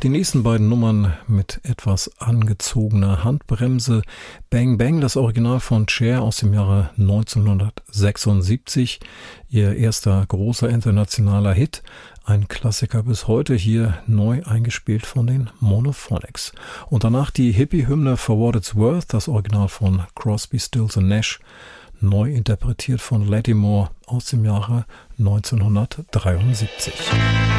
die nächsten beiden Nummern mit etwas angezogener Handbremse. Bang Bang, das Original von Cher aus dem Jahre 1976. Ihr erster großer internationaler Hit. Ein Klassiker bis heute, hier neu eingespielt von den Monophonics. Und danach die Hippie-Hymne For What It's Worth, das Original von Crosby, Stills and Nash. Neu interpretiert von Lattimore aus dem Jahre 1973.